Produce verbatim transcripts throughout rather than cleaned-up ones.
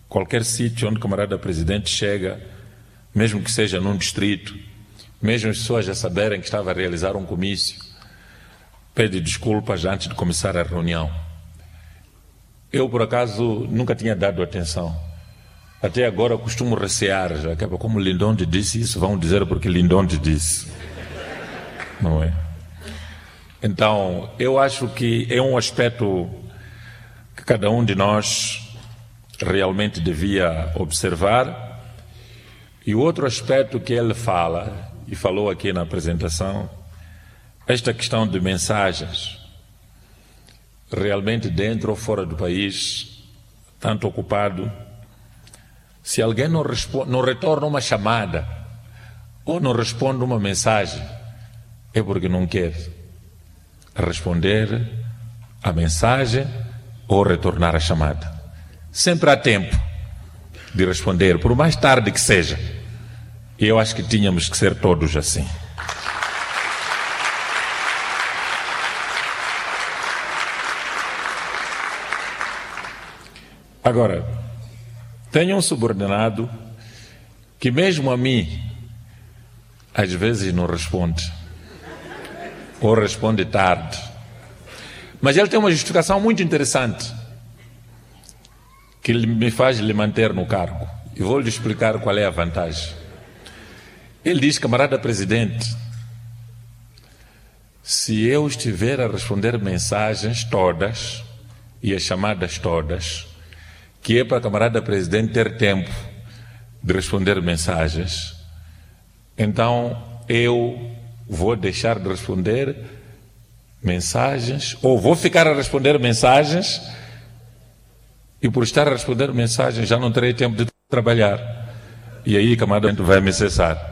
qualquer sítio onde o camarada presidente chega, mesmo que seja num distrito, mesmo as pessoas já saberem que estava a realizar um comício, pede desculpas antes de começar a reunião. Eu, por acaso, nunca tinha dado atenção. Até agora costumo recear, já que é como Lindonde disse isso, vão dizer porque Lindonde disse. Não é? Então, eu acho que é um aspecto que cada um de nós realmente devia observar. E o outro aspecto que ele fala, e falou aqui na apresentação, esta questão de mensagens, realmente dentro ou fora do país, tanto ocupado, se alguém não, responde, não retorna uma chamada ou não responde uma mensagem, é porque não quer responder a mensagem ou retornar a chamada. Sempre há tempo de responder, por mais tarde que seja. E eu acho que tínhamos que ser todos assim. Agora, tenho um subordinado que mesmo a mim, às vezes não responde. Ou responde tarde. Mas ele tem uma justificação muito interessante que me faz lhe manter no cargo. E vou lhe explicar qual é a vantagem. Ele diz, camarada presidente, se eu estiver a responder mensagens todas e as chamadas todas, que é para camarada presidente ter tempo de responder mensagens, então eu vou deixar de responder mensagens, ou vou ficar a responder mensagens, e por estar a responder mensagens já não terei tempo de trabalhar. E aí, camarada, vai me cessar.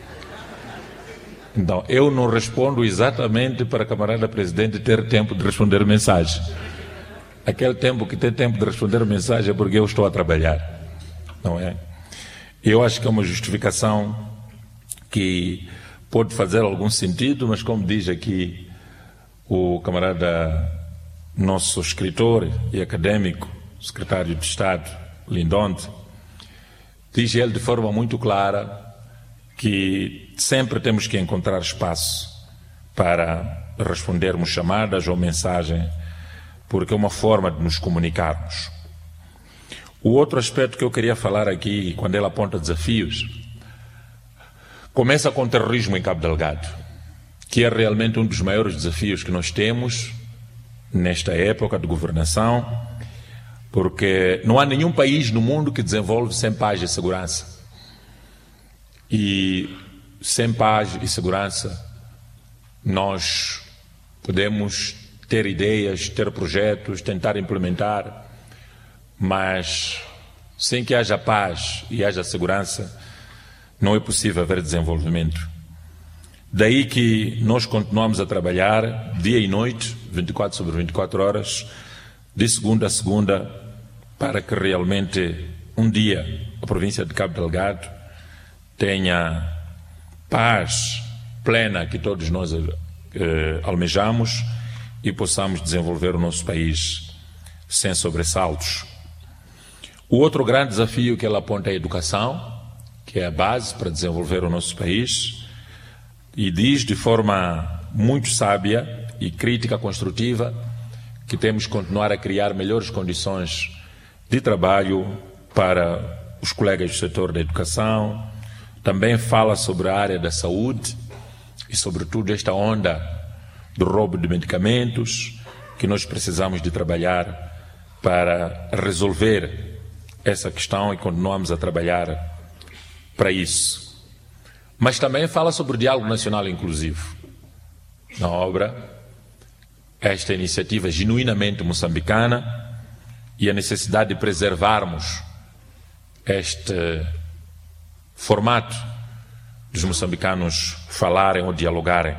Então, eu não respondo exatamente para camarada presidente ter tempo de responder mensagem. Aquele tempo que tem tempo de responder mensagem é porque eu estou a trabalhar. Não é? Eu acho que é uma justificação que pode fazer algum sentido, mas como diz aqui o camarada, nosso escritor e académico, secretário de Estado, Lindonde, diz ele de forma muito clara que sempre temos que encontrar espaço para respondermos chamadas ou mensagens, porque é uma forma de nos comunicarmos. O outro aspecto que eu queria falar aqui, quando ele aponta desafios, começa com o terrorismo em Cabo Delgado, que é realmente um dos maiores desafios que nós temos nesta época de governação, porque não há nenhum país no mundo que desenvolve sem paz e segurança. E sem paz e segurança, nós podemos ter ideias, ter projetos, tentar implementar, mas sem que haja paz e haja segurança, não é possível haver desenvolvimento. Daí que nós continuamos a trabalhar dia e noite, vinte e quatro sobre vinte e quatro horas, de segunda a segunda, para que realmente um dia a província de Cabo Delgado tenha paz plena que todos nós eh, almejamos e possamos desenvolver o nosso país sem sobressaltos. O outro grande desafio que ela aponta é a educação, que é a base para desenvolver o nosso país, e diz de forma muito sábia e crítica construtiva que temos que continuar a criar melhores condições de trabalho para os colegas do setor da educação. Também fala sobre a área da saúde e, sobretudo, esta onda do roubo de medicamentos, que nós precisamos de trabalhar para resolver essa questão e continuamos a trabalhar para isso. Mas também fala sobre o diálogo nacional inclusivo. Na obra, esta iniciativa genuinamente moçambicana e a necessidade de preservarmos este formato dos moçambicanos falarem ou dialogarem.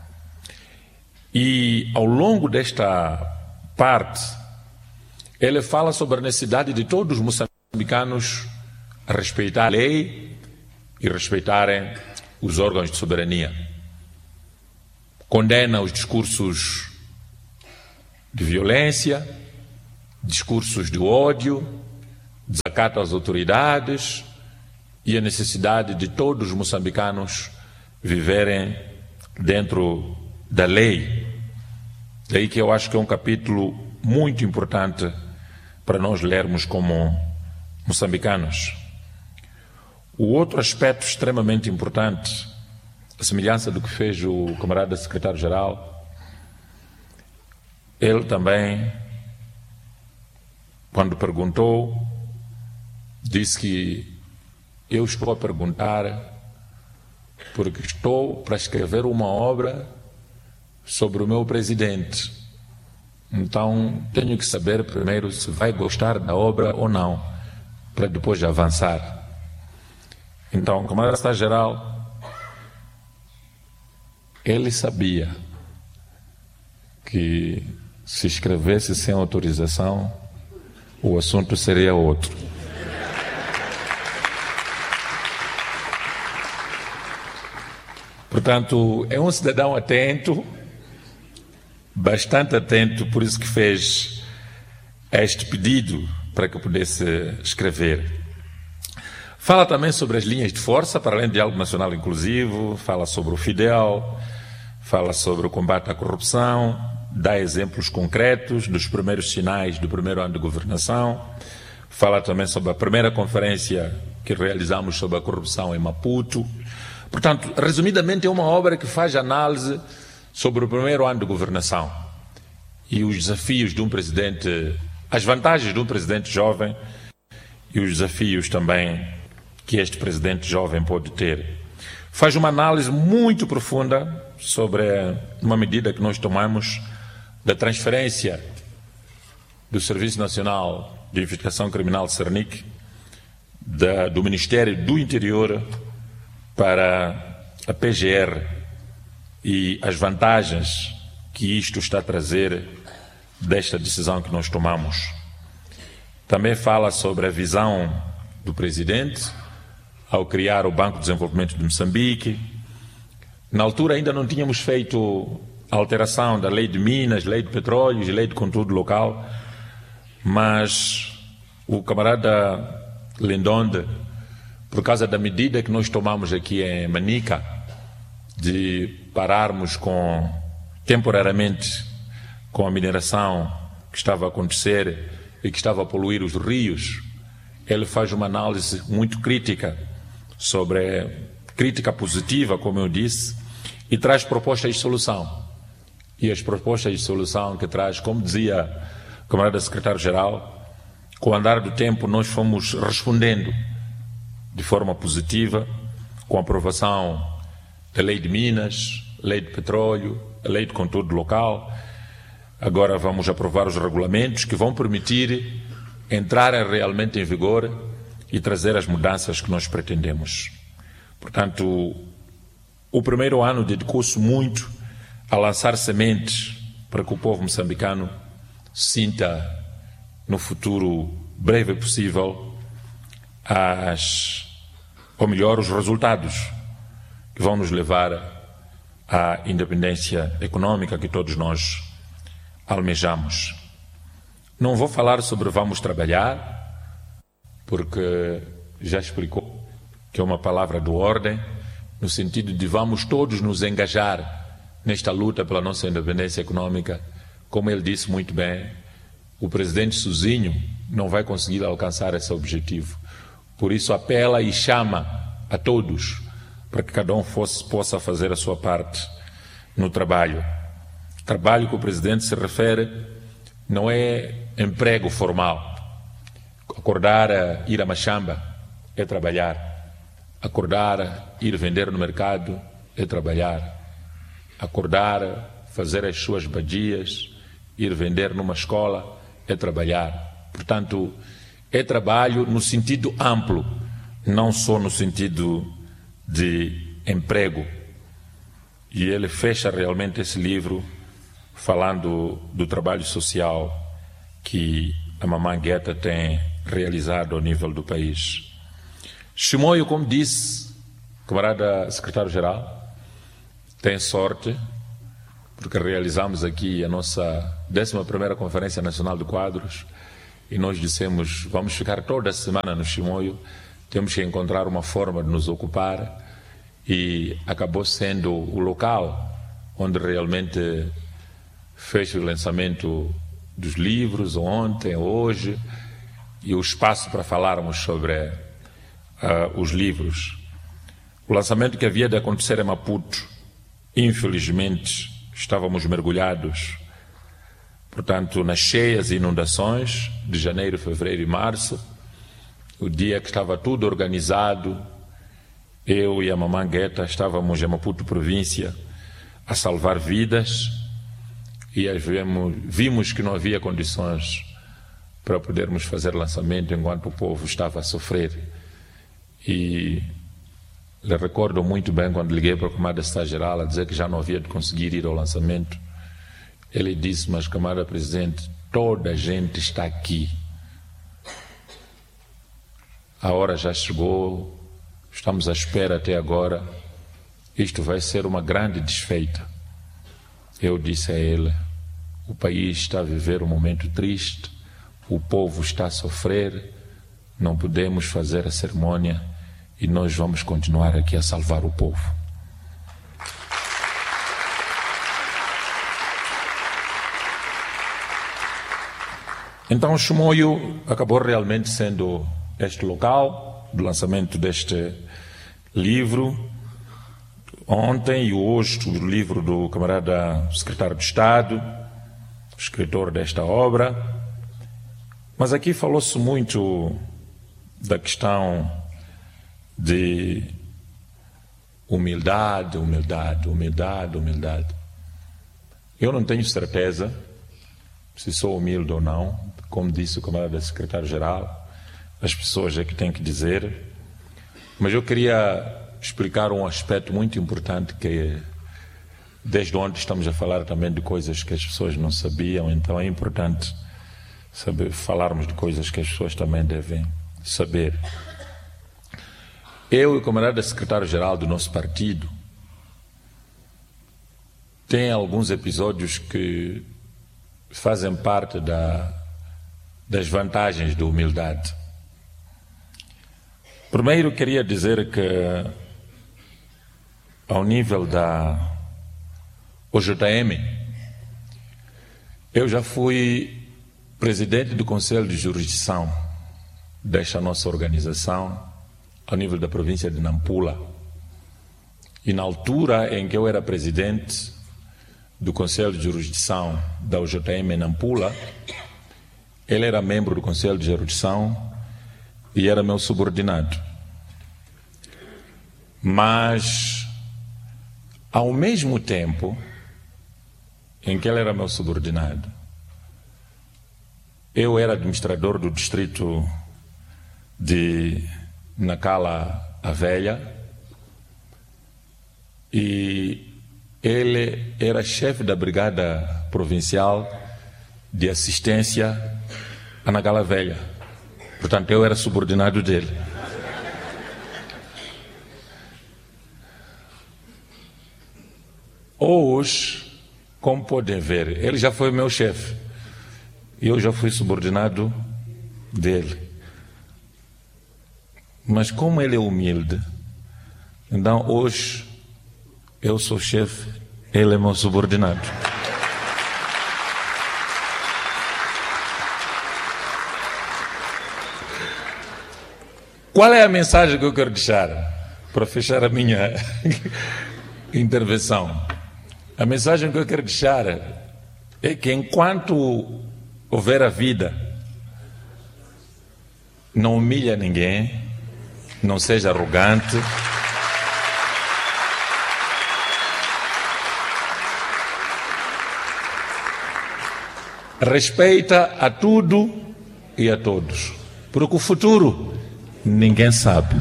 E ao longo desta parte, ele fala sobre a necessidade de todos os moçambicanos respeitar a lei e respeitarem os órgãos de soberania. Condena os discursos de violência, discursos de ódio, acato às autoridades e a necessidade de todos os moçambicanos viverem dentro da lei. Daí que eu acho que é um capítulo muito importante para nós lermos como moçambicanos. O outro aspecto extremamente importante, a semelhança do que fez o camarada secretário-geral, ele também, quando perguntou, disse que eu estou a perguntar porque estou para escrever uma obra sobre o meu presidente. Então, tenho que saber primeiro se vai gostar da obra ou não, para depois avançar. Então, o camarada secretário-geral, ele sabia que se escrevesse sem autorização, o assunto seria outro. Portanto, é um cidadão atento, bastante atento, por isso que fez este pedido para que eu pudesse escrever. Fala também sobre as linhas de força, para além do diálogo nacional inclusivo, fala sobre o Fidel, fala sobre o combate à corrupção, dá exemplos concretos dos primeiros sinais do primeiro ano de governação, fala também sobre a primeira conferência que realizamos sobre a corrupção em Maputo. Portanto, resumidamente, é uma obra que faz análise sobre o primeiro ano de governação e os desafios de um presidente, as vantagens de um presidente jovem e os desafios também que este presidente jovem pode ter. Faz uma análise muito profunda sobre uma medida que nós tomamos da transferência do Serviço Nacional de Investigação Criminal, Cernic, da, do Ministério do Interior para a P G R e as vantagens que isto está a trazer desta decisão que nós tomamos. Também fala sobre a visão do presidente ao criar o Banco de Desenvolvimento de Moçambique. Na altura ainda não tínhamos feito a alteração da Lei de Minas, Lei de Petróleos e Lei de Conteúdo Local, mas o camarada Lendonde, por causa da medida que nós tomamos aqui em Manica, de pararmos com, temporariamente com a mineração que estava a acontecer e que estava a poluir os rios, ele faz uma análise muito crítica, sobre crítica positiva, como eu disse, e traz propostas de solução. E as propostas de solução que traz, como dizia o camarada secretário-geral, com o andar do tempo nós fomos respondendo de forma positiva, com a aprovação da Lei de Minas, Lei de Petróleo, a Lei de Conteúdo Local. Agora vamos aprovar os regulamentos que vão permitir entrarem realmente em vigor e trazer as mudanças que nós pretendemos. Portanto, o primeiro ano dedicou-se muito a lançar sementes para que o povo moçambicano sinta no futuro breve possível as, ou melhor, os resultados que vão nos levar à independência econômica que todos nós almejamos. Não vou falar sobre vamos trabalhar, porque já explicou que é uma palavra de ordem, no sentido de vamos todos nos engajar nesta luta pela nossa independência econômica. Como ele disse muito bem, o presidente sozinho não vai conseguir alcançar esse objetivo. Por isso apela e chama a todos para que cada um fosse, possa fazer a sua parte no trabalho. Trabalho que o presidente se refere não é emprego formal. Acordar, a ir a Machamba é trabalhar. Acordar, a ir vender no mercado é trabalhar. Acordar, fazer as suas badias, ir vender numa escola é trabalhar. Portanto, é trabalho no sentido amplo, não só no sentido de emprego. E ele fecha realmente esse livro falando do trabalho social que a Mamãe Guetta tem realizado ao nível do país. Chimoio, como disse o camarada secretário-geral, tem sorte, porque realizamos aqui a nossa décima primeira Conferência Nacional de Quadros e nós dissemos, vamos ficar toda a semana no Chimoio, temos que encontrar uma forma de nos ocupar, e acabou sendo o local onde realmente fez o lançamento dos livros, ontem, hoje, e o espaço para falarmos sobre uh, os livros. O lançamento que havia de acontecer em Maputo, infelizmente, estávamos mergulhados, portanto, nas cheias e inundações de janeiro, fevereiro e março, o dia que estava tudo organizado, eu e a mamãe Guetta estávamos em Maputo, província, a salvar vidas, e vimos, vimos que não havia condições para podermos fazer lançamento enquanto o povo estava a sofrer. E lhe recordo muito bem quando liguei para o Comando Estado-Geral a dizer que já não havia de conseguir ir ao lançamento. Ele disse, mas Camarada Presidente, toda a gente está aqui. A hora já chegou, estamos à espera até agora. Isto vai ser uma grande desfeita. Eu disse a ele, o país está a viver um momento triste, o povo está a sofrer, não podemos fazer a cerimônia e nós vamos continuar aqui a salvar o povo. Então o Chimoio acabou realmente sendo este local do lançamento deste livro. Ontem e hoje o livro do camarada secretário de Estado, escritor desta obra. Mas aqui falou-se muito da questão de humildade, humildade, humildade, humildade. Eu não tenho certeza se sou humilde ou não, como disse o camarada secretário-geral, as pessoas é que têm que dizer, mas eu queria explicar um aspecto muito importante que, desde onde estamos a falar também de coisas que as pessoas não sabiam, então é importante saber, falarmos de coisas que as pessoas também devem saber. Eu e o camarada secretário-geral do nosso partido tem alguns episódios que fazem parte da, das vantagens da humildade. Primeiro, queria dizer que, ao nível da O J M, eu já fui presidente do Conselho de Jurisdição desta nossa organização, ao nível da província de Nampula. E na altura em que eu era presidente do Conselho de Jurisdição da O J M em Nampula, ele era membro do Conselho de Jurisdição e era meu subordinado. Mas, ao mesmo tempo em que ele era meu subordinado, eu era administrador do distrito de Nacala a Velha e ele era chefe da Brigada Provincial de Assistência a Nacala Velha. Portanto, eu era subordinado dele. Hoje, como podem ver, ele já foi meu chefe e eu já fui subordinado dele. Mas como ele é humilde, então hoje eu sou chefe, ele é meu subordinado. Qual é a mensagem que eu quero deixar para fechar a minha intervenção? A mensagem que eu quero deixar é que enquanto houver a vida, não humilha ninguém, não seja arrogante, respeita a tudo e a todos, porque o futuro ninguém sabe.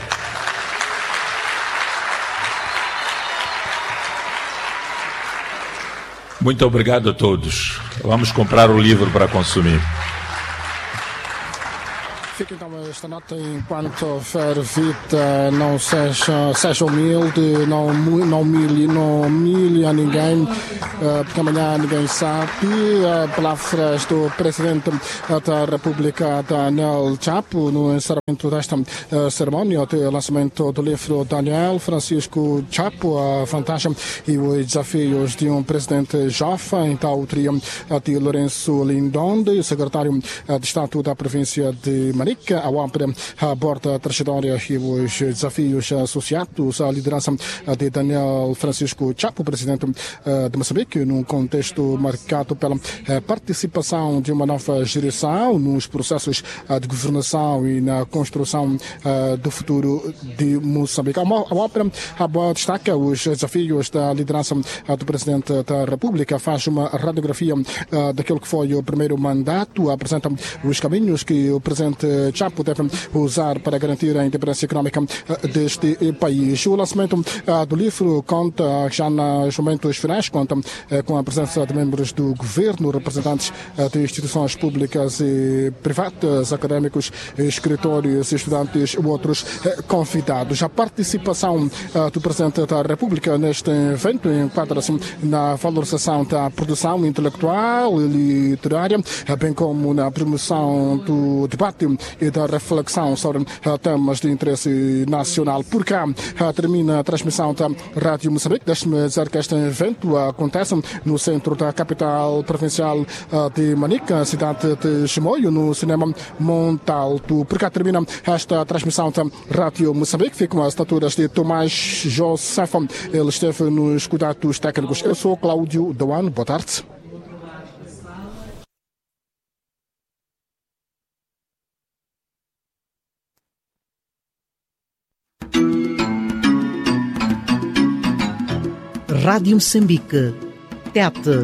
Muito obrigado a todos. Vamos comprar o livro para consumir. Fica então esta nota enquanto Fervita não seja, seja humilde, não, não, humilhe, não humilhe a ninguém, uh, porque amanhã ninguém sabe. Uh, palavras do Presidente da República, Daniel Chapo, no encerramento desta uh, cerimónia de lançamento do livro Daniel Francisco Chapo, a vantagem e os desafios de um presidente jovem. Então, o trio de Lourenço Lindonde, secretário de Estado da província de Manica, a obra aborda a trajetória e os desafios associados à liderança de Daniel Francisco Chapo, presidente de Moçambique, num contexto marcado pela participação de uma nova geração nos processos de governação e na construção do futuro de Moçambique. A obra destaca os desafios da liderança do presidente da República, faz uma radiografia daquilo que foi o primeiro mandato, apresenta os caminhos que o presidente Chapo deve usar para garantir a independência económica deste país. O lançamento do livro conta já nos momentos finais, conta com a presença de membros do governo, representantes de instituições públicas e privadas, académicos, escritórios, estudantes e outros convidados. A participação do presidente da República neste evento enquadra-se na valorização da produção intelectual e literária, bem como na promoção do debate e da reflexão sobre temas de interesse nacional. Por cá termina a transmissão da Rádio Moçambique. Deixe-me dizer que este evento acontece no centro da capital provincial de Manica, cidade de Chimoio, no cinema Montalto. Por cá termina esta transmissão da Rádio Moçambique. Ficam as estaturas de Tomás Josefa. Ele esteve nos cuidados técnicos. Eu sou Cláudio Doan. Boa tarde. Rádio Moçambique, Tete.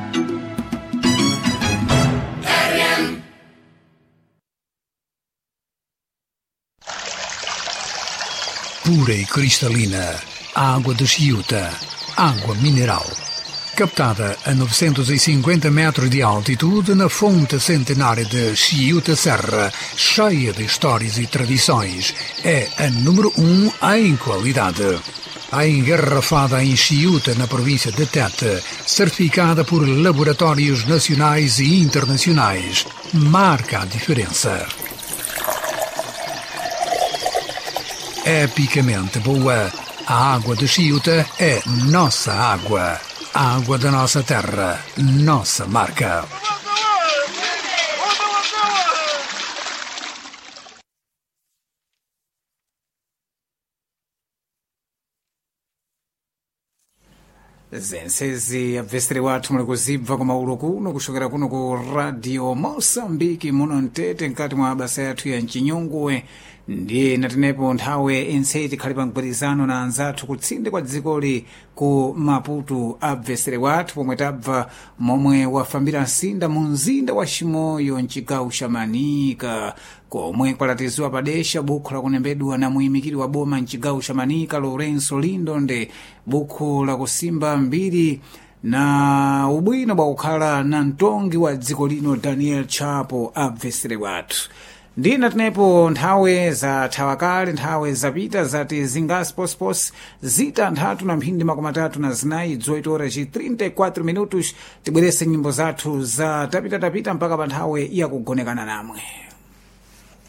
Pura e cristalina, a água de Chiuta, água mineral. Captada a novecentos e cinquenta metros de altitude na fonte centenária de Chiuta Serra, cheia de histórias e tradições, é a número um em qualidade. A engarrafada em Chiuta, na província de Tete, certificada por laboratórios nacionais e internacionais, marca a diferença. Epicamente boa, a água de Chiuta é nossa água. A água da nossa terra, nossa marca. zensezi abvesere wathu muli kuzibva kwa maulo kuno kuchokera kuno ku Radio Moçambique muno mtete mkati mwa abasa yathu ya mchinyunguwe ndiye natenepo nthawe ense tikhali pa mgwirizano na anzathu kutsinde kwa dzikoli ku Maputo. Abvesere wathu pomwe tabva momwe wafambira nsinda mu mzinda wa Chimoio mchigawo cha Manika, komwe kwalatiziwa padesha bukhu lakunembedwa na muyimikiri wa boma mchigawo cha Manika Lourenço Lindonde, bukhu lakusimba mbiri na ubwino bwa kukhala na mtongi wa dziko lino Daniel Chapo. Abvesere wathu ndina tenepo nthawe za thawakale, nthawe zapita zati zingasi posipos zita nthatu na mphindi makumi atatu na zinayi dzoito horas e trinta e quatro minutos. Tibwerese nyimbo zathu za tapita tapita mpaka pa nthawe ya kugonekana namwe.